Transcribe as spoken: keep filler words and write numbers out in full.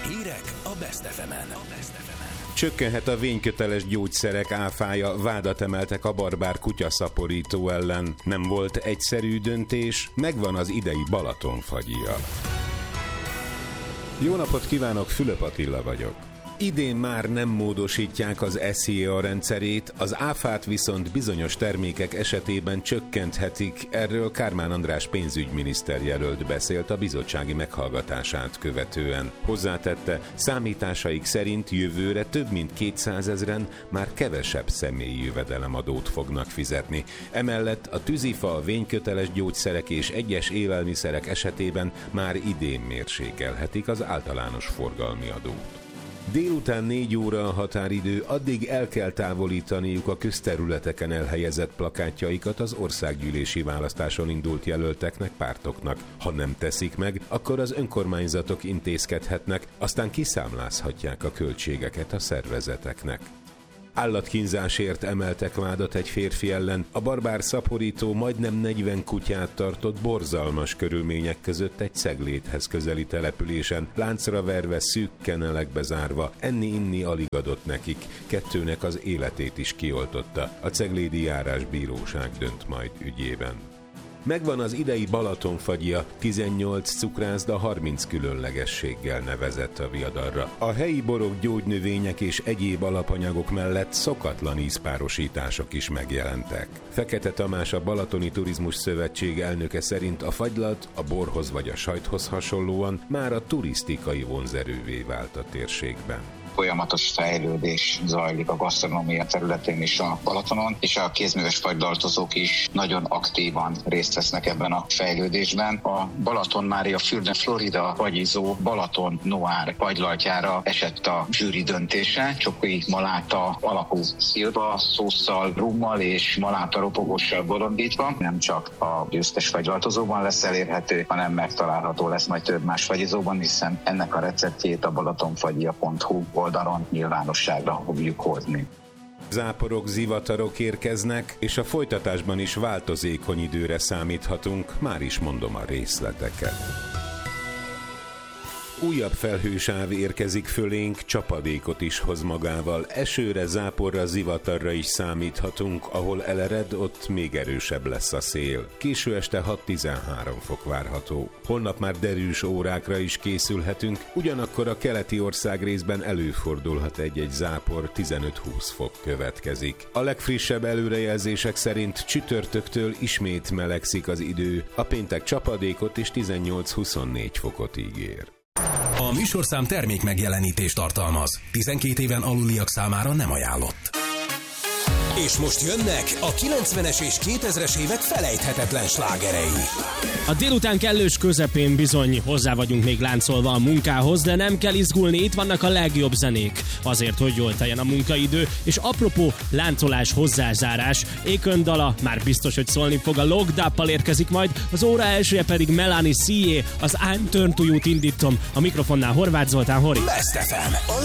Hírek a Best ef emen. Csökkenhet a vényköteles gyógyszerek áfája, vádat emeltek a barbár kutyaszaporító ellen. Nem volt egyszerű döntés, megvan az idei Balatonfagyia. Jó napot kívánok, Fülöp Attila vagyok. Idén már nem módosítják az es zé á rendszerét, az áfát viszont bizonyos termékek esetében csökkenthetik, erről Kármán András pénzügyminiszter jelölt beszélt a bizottsági meghallgatását követően. Hozzátette, számításaik szerint jövőre több mint kétszázezren már kevesebb személyi jövedelemadót fognak fizetni. Emellett a tűzifa, a vényköteles gyógyszerek és egyes élelmiszerek esetében már idén mérsékelhetik az általános forgalmi adót. Délután négy óra a határidő, addig el kell távolítaniuk a közterületeken elhelyezett plakátjaikat az országgyűlési választáson indult jelölteknek, pártoknak. Ha nem teszik meg, akkor az önkormányzatok intézkedhetnek, aztán kiszámlázhatják a költségeket a szervezeteknek. Állatkínzásért emeltek vádat egy férfi ellen. A barbár szaporító majdnem negyven kutyát tartott borzalmas körülmények között egy Ceglédhez közeli településen, láncra verve, szűk kenelekbe zárva, enni-inni alig adott nekik, kettőnek az életét is kioltotta. A ceglédi járásbíróság dönt majd ügyében. Megvan az idei Balatonfagyia, tizennyolc cukrászda harminc különlegességgel nevezett a viadalra. A helyi borok, gyógynövények és egyéb alapanyagok mellett szokatlan ízpárosítások is megjelentek. Fekete Tamás, a Balatoni Turizmus Szövetség elnöke szerint a fagylat a borhoz vagy a sajthoz hasonlóan már a turisztikai vonzerővé vált a térségben. Folyamatos fejlődés zajlik a gasztronómia területén is a Balatonon, és a kézműves fagylaltozók is nagyon aktívan részt vesznek ebben a fejlődésben. A Balaton Mária Fürde Florida fagyizó Balaton Noir fagylaltjára esett a zsűri döntése. Csoki maláta alapú szilva, szósszal, rummal és maláta ropogossal bolondítva. Nem csak a győztes fagylaltozóban lesz elérhető, hanem megtalálható lesz majd több más fagyizóban, hiszen ennek a receptjét a balatonfagyia pont hu oldalon nyilvánosságra fogjuk hozni. Záporok, zivatarok érkeznek, és a folytatásban is változékony időre számíthatunk, már is mondom a részleteket. Újabb felhősáv érkezik fölénk, csapadékot is hoz magával. Esőre, záporra, zivatarra is számíthatunk, ahol elered, ott még erősebb lesz a szél. Késő este hat-tizenhárom fok várható. Holnap már derűs órákra is készülhetünk, ugyanakkor a keleti országrészben előfordulhat egy-egy zápor, tizenöt-húsz fok következik. A legfrissebb előrejelzések szerint csütörtöktől ismét melegszik az idő, a péntek csapadékot és tizennyolc-huszonnégy fokot ígér. A műsorszám termék megjelenítést tartalmaz. tizenkét éven aluliak számára nem ajánlott. És most jönnek a kilencvenes és kétezres évek felejthetetlen slágerei. A délután kellős közepén bizony hozzá vagyunk még láncolva a munkához, de nem kell izgulni, itt vannak a legjobb zenék. Azért, hogy jól teljen a munkaidő, és apropó láncolás, hozzázárás, Akon dala már biztos, hogy szólni fog, a Locked Up-pal érkezik majd, az óra elsője pedig Melanie C A, az I'm Turn to You-t indítom, a mikrofonnál Horváth Zoltán, Hori. Best ef em.